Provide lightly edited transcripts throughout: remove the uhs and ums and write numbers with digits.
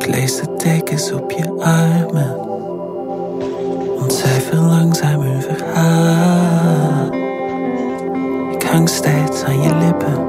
lees de tekens op je armen. Ontcijfer langzaam hun verhaal. Ik hang steeds aan je lippen.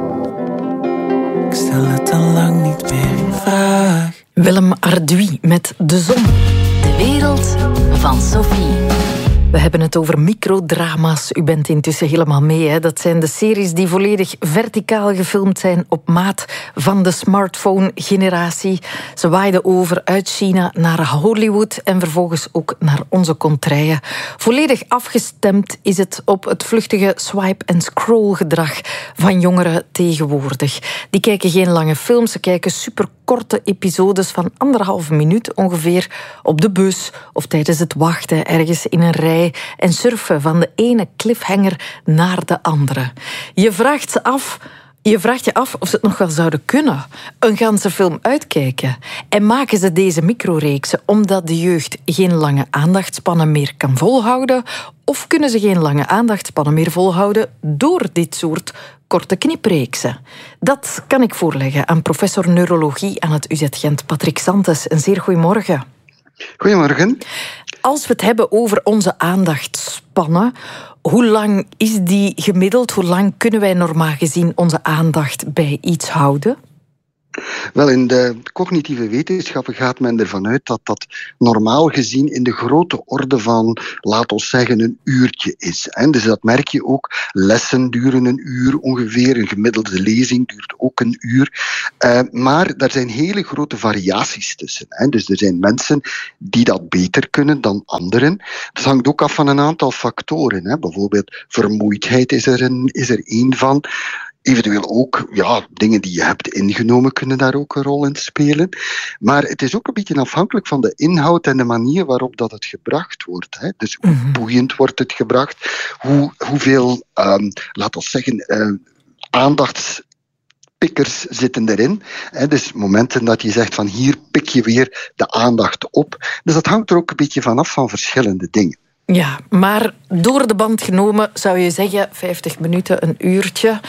Ik stel het al lang niet meer in vraag. Willem Arduy met De Zon. De wereld van Sophie. We hebben het over microdrama's. U bent intussen helemaal mee, hè? Dat zijn de series die volledig verticaal gefilmd zijn op maat van de smartphone-generatie. Ze waaiden over uit China naar Hollywood en vervolgens ook naar onze contraien. Volledig afgestemd is het op het vluchtige swipe-and-scroll-gedrag van jongeren tegenwoordig. Die kijken geen lange films, ze kijken superkorte episodes van 1,5 minuut ongeveer op de bus of tijdens het wachten ergens in een rij en surfen van de ene cliffhanger naar de andere. Je vraagt je af of ze het nog wel zouden kunnen. Een ganse film uitkijken. En maken ze deze microreeksen omdat de jeugd geen lange aandachtspannen meer kan volhouden? Of kunnen ze geen lange aandachtspannen meer volhouden door dit soort korte knipreeksen? Dat kan ik voorleggen aan professor neurologie aan het UZ Gent, Patrick Santes. Een zeer goedemorgen. Goedemorgen. Als we het hebben over onze aandachtspannen, hoe lang is die gemiddeld? Hoe lang kunnen wij normaal gezien onze aandacht bij iets houden? Wel, in de cognitieve wetenschappen gaat men ervan uit dat dat normaal gezien in de grote orde van, laat ons zeggen, een uurtje is. Dus dat merk je ook. Lessen duren een uur ongeveer. Een gemiddelde lezing duurt ook een uur. Maar daar zijn hele grote variaties tussen. Dus er zijn mensen die dat beter kunnen dan anderen. Dat hangt ook af van een aantal factoren. Bijvoorbeeld vermoeidheid is er één van. Eventueel ook, dingen die je hebt ingenomen kunnen daar ook een rol in spelen. Maar het is ook een beetje afhankelijk van de inhoud en de manier waarop dat het gebracht wordt. Dus hoe boeiend wordt het gebracht? Hoeveel, laten we zeggen, aandachtspikkers zitten erin. Dus momenten dat je zegt van hier pik je weer de aandacht op. Dus dat hangt er ook een beetje vanaf van verschillende dingen. Ja, maar door de band genomen zou je zeggen 50 minuten, een uurtje.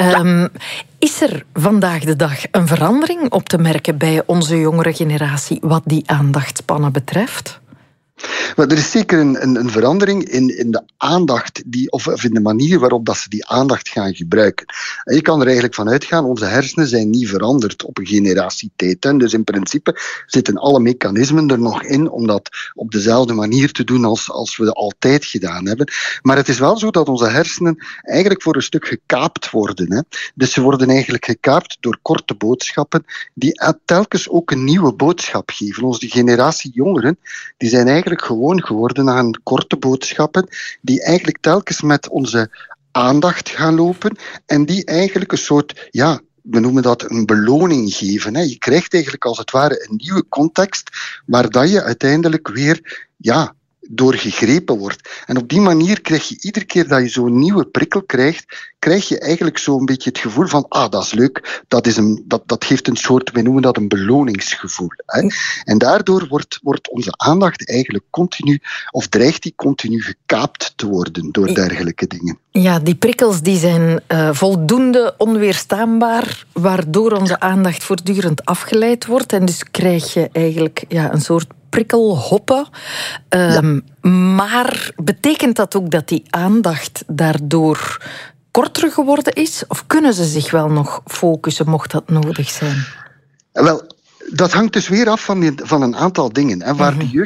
Is er vandaag de dag een verandering op te merken bij onze jongere generatie wat die aandachtspannen betreft? Maar er is zeker een verandering in de aandacht of in de manier waarop dat ze die aandacht gaan gebruiken. En je kan er eigenlijk van uitgaan, onze hersenen zijn niet veranderd op een generatietijd. Dus in principe zitten alle mechanismen er nog in om dat op dezelfde manier te doen als we dat altijd gedaan hebben. Maar het is wel zo dat onze hersenen eigenlijk voor een stuk gekaapt worden. Dus ze worden eigenlijk gekaapt door korte boodschappen die telkens ook een nieuwe boodschap geven. Onze generatie jongeren die zijn eigenlijk gewoon geworden aan korte boodschappen die eigenlijk telkens met onze aandacht gaan lopen en die eigenlijk een soort, we noemen dat een beloning geven. Je krijgt eigenlijk als het ware een nieuwe context waar dat je uiteindelijk weer, door gegrepen wordt. En op die manier krijg je iedere keer dat je zo'n nieuwe prikkel krijgt, krijg je eigenlijk zo'n beetje het gevoel van, dat is leuk, dat geeft een soort, wij noemen dat een beloningsgevoel. En daardoor wordt onze aandacht eigenlijk continu, of dreigt die continu gekaapt te worden door dergelijke dingen. Ja, die prikkels die zijn voldoende onweerstaanbaar, waardoor onze aandacht voortdurend afgeleid wordt. En dus krijg je eigenlijk een soort prikkelhoppen. Maar betekent dat ook dat die aandacht daardoor korter geworden is? Of kunnen ze zich wel nog focussen, mocht dat nodig zijn? Wel, dat hangt dus weer af van een aantal dingen. Waar de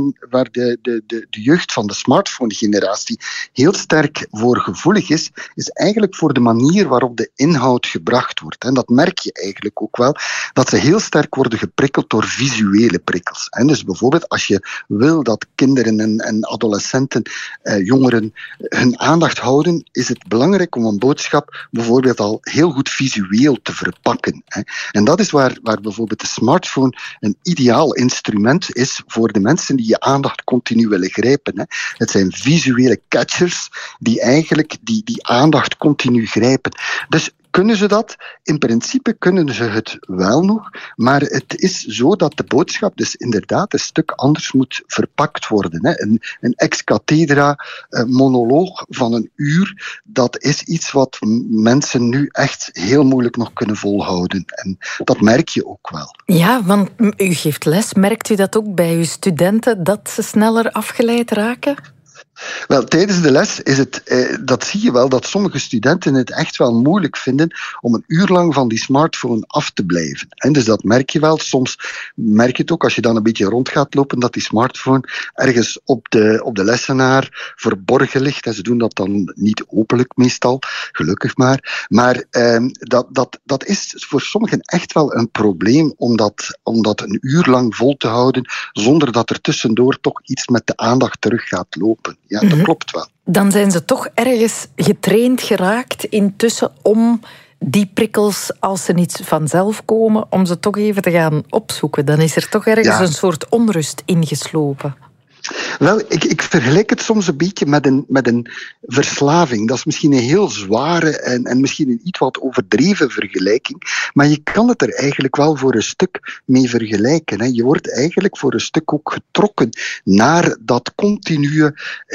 jeugd van de smartphone-generatie heel sterk voor gevoelig is eigenlijk voor de manier waarop de inhoud gebracht wordt. En dat merk je eigenlijk ook wel, dat ze heel sterk worden geprikkeld door visuele prikkels. Dus bijvoorbeeld als je wil dat kinderen en adolescenten, jongeren, hun aandacht houden, is het belangrijk om een boodschap bijvoorbeeld al heel goed visueel te verpakken. En dat is waar bijvoorbeeld de smartphone een ideaal instrument is voor de mensen die je aandacht continu willen grijpen. Het zijn visuele catchers die eigenlijk die aandacht continu grijpen. Dus Kunnen ze dat? In principe kunnen ze het wel nog, maar het is zo dat de boodschap dus inderdaad een stuk anders moet verpakt worden. Hè. Een ex-cathedra monoloog van een uur, dat is iets wat mensen nu echt heel moeilijk nog kunnen volhouden. En dat merk je ook wel. Ja, want u geeft les. Merkt u dat ook bij uw studenten, dat ze sneller afgeleid raken? Wel, tijdens de les is het, dat zie je wel, dat sommige studenten het echt wel moeilijk vinden om een uur lang van die smartphone af te blijven. En dus dat merk je wel. Soms merk je het ook als je dan een beetje rond gaat lopen, dat die smartphone ergens op de lessenaar verborgen ligt. En ze doen dat dan niet openlijk meestal, gelukkig maar. Maar dat is voor sommigen echt wel een probleem om dat een uur lang vol te houden, zonder dat er tussendoor toch iets met de aandacht terug gaat lopen. Ja, dat klopt wel. Dan zijn ze toch ergens getraind geraakt intussen om die prikkels, als ze niet vanzelf komen, om ze toch even te gaan opzoeken. Dan is er toch ergens een soort onrust ingeslopen. Wel, ik vergelijk het soms een beetje met een verslaving. Dat is misschien een heel zware en misschien een iets wat overdreven vergelijking, maar je kan het er eigenlijk wel voor een stuk mee vergelijken. Hè. Je wordt eigenlijk voor een stuk ook getrokken naar dat continue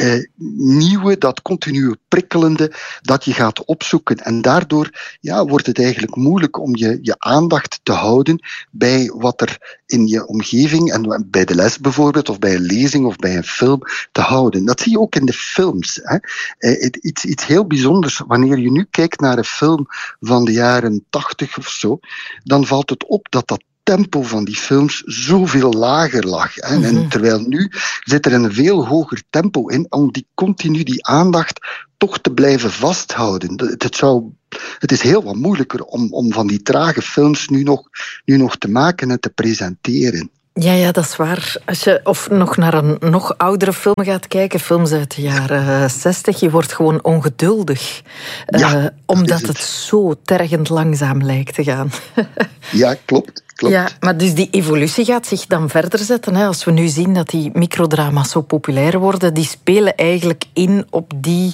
nieuwe, dat continue prikkelende dat je gaat opzoeken. En daardoor wordt het eigenlijk moeilijk om je aandacht te houden bij wat er in je omgeving, en bij de les bijvoorbeeld, of bij een lezing of bij een film, te houden. Dat zie je ook in de films. Hè. Iets heel bijzonders. Wanneer je nu kijkt naar een film van de jaren 80 of zo, dan valt het op dat tempo van die films zoveel lager lag. Hè. En terwijl nu zit er een veel hoger tempo in om continu die aandacht toch te blijven vasthouden. Het is heel wat moeilijker om van die trage films nu nog te maken en te presenteren. Ja, dat is waar. Als je nog naar een nog oudere film gaat kijken, films uit de jaren 60, je wordt gewoon ongeduldig. Omdat het zo tergend langzaam lijkt te gaan. Ja, klopt. Ja, maar dus die evolutie gaat zich dan verder zetten. Hè. Als we nu zien dat die microdrama's zo populair worden, die spelen eigenlijk in op die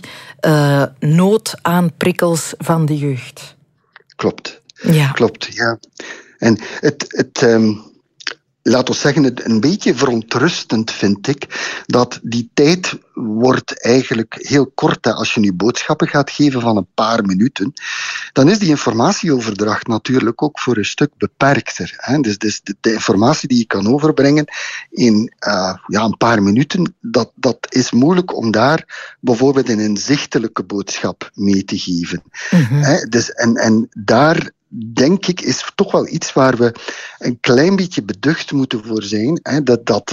nood aan prikkels van de jeugd. Klopt. Ja. Klopt, ja. En laat ons zeggen, een beetje verontrustend vind ik dat die tijd wordt eigenlijk heel kort. Als je nu boodschappen gaat geven van een paar minuten, dan is die informatieoverdracht natuurlijk ook voor een stuk beperkter. Hè. Dus de informatie die je kan overbrengen in een paar minuten, dat is moeilijk om daar bijvoorbeeld in een zichtelijke boodschap mee te geven. Dus, en daar denk ik, is toch wel iets waar we een klein beetje beducht moeten voor zijn. Hè, dat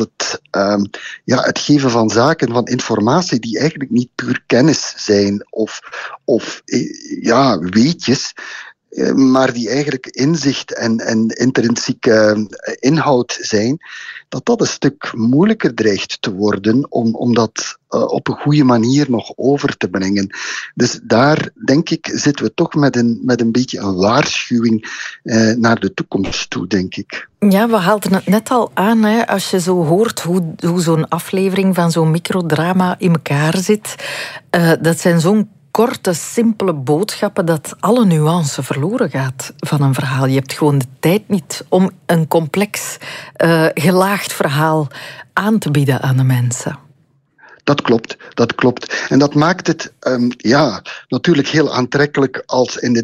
het geven van zaken, van informatie die eigenlijk niet puur kennis zijn of weetjes, maar die eigenlijk inzicht en intrinsieke inhoud zijn, dat een stuk moeilijker dreigt te worden om dat op een goede manier nog over te brengen. Dus daar, denk ik, zitten we toch met een beetje een waarschuwing naar de toekomst toe, denk ik. Ja, we haalden het net al aan. Hè. Als je zo hoort hoe zo'n aflevering van zo'n microdrama in elkaar zit, dat zijn zo'n korte, simpele boodschappen dat alle nuance verloren gaat van een verhaal. Je hebt gewoon de tijd niet om een complex, gelaagd verhaal aan te bieden aan de mensen. Dat klopt. En dat maakt het natuurlijk heel aantrekkelijk als in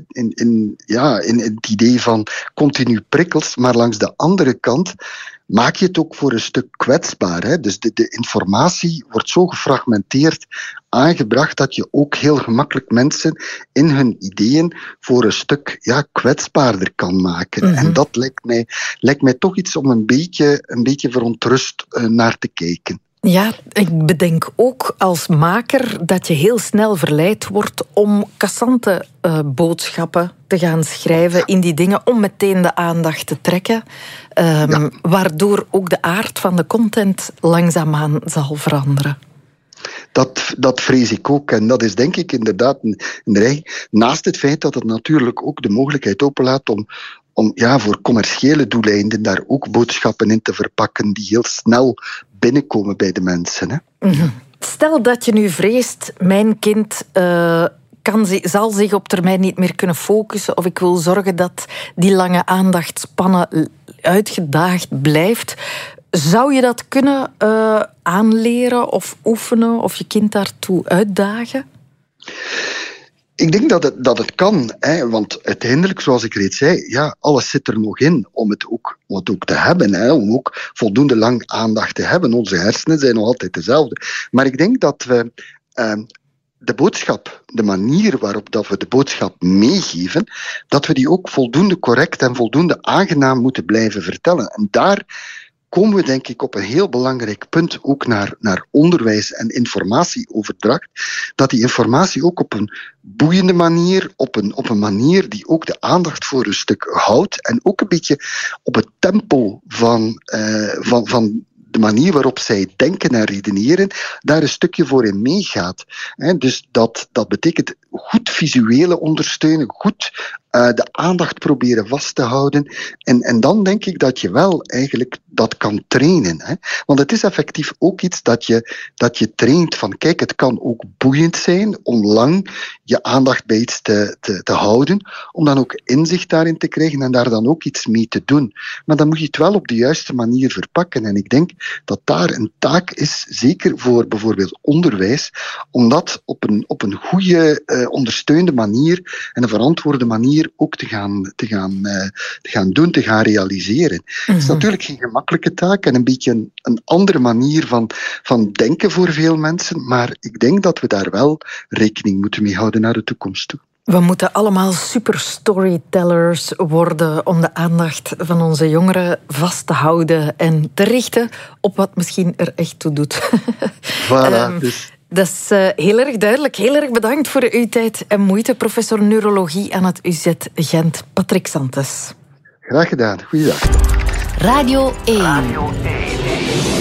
het idee van continu prikkels, maar langs de andere kant maak je het ook voor een stuk kwetsbaar. Hè? Dus de informatie wordt zo gefragmenteerd aangebracht dat je ook heel gemakkelijk mensen in hun ideeën voor een stuk kwetsbaarder kan maken. En dat lijkt mij toch iets om een beetje verontrust naar te kijken. Ja, ik bedenk ook als maker dat je heel snel verleid wordt om cassante boodschappen te gaan schrijven in die dingen, om meteen de aandacht te trekken. Waardoor ook de aard van de content langzaamaan zal veranderen. Dat vrees ik ook. En dat is denk ik inderdaad een dreiging. Naast het feit dat het natuurlijk ook de mogelijkheid openlaat om voor commerciële doeleinden daar ook boodschappen in te verpakken die heel snel binnenkomen bij de mensen. Hè? Stel dat je nu vreest, mijn kind zal zich op termijn niet meer kunnen focussen, of ik wil zorgen dat die lange aandachtspannen uitgedaagd blijft. Zou je dat kunnen aanleren of oefenen of je kind daartoe uitdagen? Ik denk dat het kan, hè, want uiteindelijk, zoals ik reeds zei, ja, alles zit er nog in om het ook te hebben, hè, om ook voldoende lang aandacht te hebben. Onze hersenen zijn nog altijd dezelfde. Maar ik denk dat we de boodschap, de manier waarop dat we de boodschap meegeven, dat we die ook voldoende correct en voldoende aangenaam moeten blijven vertellen. En daar komen we denk ik op een heel belangrijk punt ook naar onderwijs en informatieoverdracht. Dat die informatie ook op een boeiende manier, op een manier die ook de aandacht voor een stuk houdt en ook een beetje op het tempo van de manier waarop zij denken en redeneren, daar een stukje voor in meegaat. Dus dat betekent goed visuele ondersteunen, goed de aandacht proberen vast te houden. En dan denk ik dat je wel eigenlijk dat kan trainen. Hè? Want het is effectief ook iets dat je traint van, kijk, het kan ook boeiend zijn om lang je aandacht bij iets te houden, om dan ook inzicht daarin te krijgen en daar dan ook iets mee te doen. Maar dan moet je het wel op de juiste manier verpakken. En ik denk dat daar een taak is, zeker voor bijvoorbeeld onderwijs, om dat op een goede, ondersteunde manier en een verantwoorde manier ook te gaan doen, te gaan realiseren. Het is natuurlijk geen gemakkelijke taak en een beetje een andere manier van denken voor veel mensen, maar ik denk dat we daar wel rekening moeten mee houden naar de toekomst toe. We moeten allemaal super storytellers worden om de aandacht van onze jongeren vast te houden en te richten op wat misschien er echt toe doet. Voilà, dus. Dat is heel erg duidelijk. Heel erg bedankt voor uw tijd en moeite, professor neurologie aan het UZ Gent, Patrick Santes. Graag gedaan. Goeiedag. Radio 1.